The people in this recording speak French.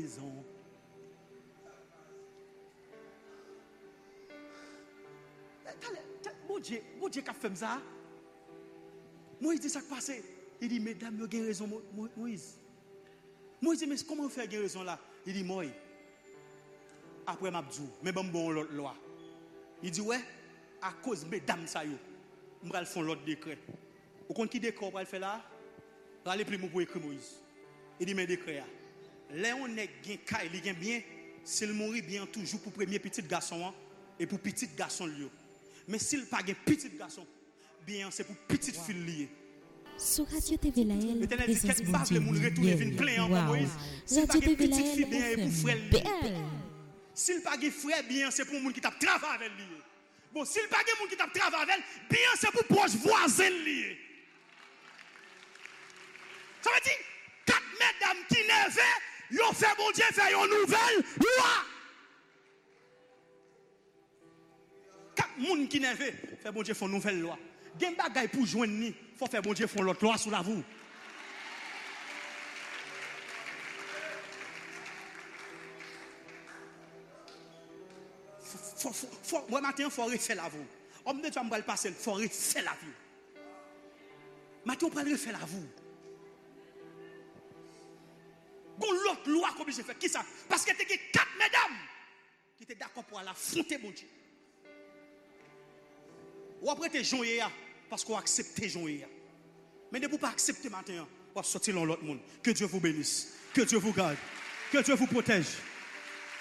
raison. Bon Dieu qui a fait ça. Moïse dit ça qui passe. Il dit, mesdames, vous avez raison, Moïse. Moïse dit, mais comment faire raison là? Il dit, moi, après m'a dit, mais bon l'autre loi. Il dit, ouais, à cause mesdames ça yo, on va faire l'autre décret. Vous comprenez qui décret on va le faire là? Allez plus pour écrire Moïse. Il dit, mais décret là. Là on est bien, s'il mourit bien toujours pour premier petit garçon et pour petit garçon lié. Mais s'il pas un petit garçon, bien c'est pour petite fille liée. Sur Radio TV Laël, l'Éternel dit qu'elle passe le monde retourner vient plein en Moïse. S'il pas une petite fille bien et pour frère lié. S'il pas un frère bien c'est pour monde qui t'a travaillé avec lui. Bon, s'il pas un monde qui t'a travaillé avec bien c'est pour proche voisin lié. Ça veut dire 4 mesdames qui nervent, yo fait bon Dieu faire une nouvelle loi. 4 monde qui nervent, fait bon Dieu faire une nouvelle loi. Gen bagay pour joindre ni, faut faire bon Dieu font l'autre loi sous la vous. Moi matin faut refaire la vous. Homme de Dieu me le passer, faut refaire la vie. Matin on peut refaire la vous. Bon l'autre loi comme j'ai fait qui ça? Parce que tu as 4 mesdames qui étaient d'accord pour aller affronter bon Dieu. Ou après tu es joyeux parce qu'on accepte joyeux. Mais ne pouvez pas accepter maintenant, on va sortir dans l'autre monde. Que Dieu vous bénisse, que Dieu vous garde, que Dieu vous protège.